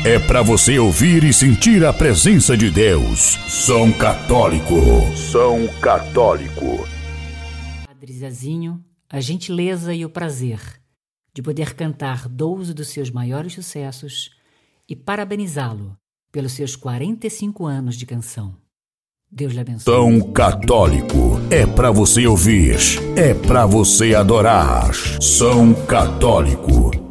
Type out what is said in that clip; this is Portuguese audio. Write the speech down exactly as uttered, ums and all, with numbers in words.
é para você ouvir e sentir a presença de Deus. Som Católico. Som Católico. Padre Zezinho, a gentileza e o prazer de poder cantar doze dos seus maiores sucessos e parabenizá-lo pelos seus quarenta e cinco anos de canção. Deus lhe abençoe. Som Católico é para você ouvir, é para você adorar. Som Católico.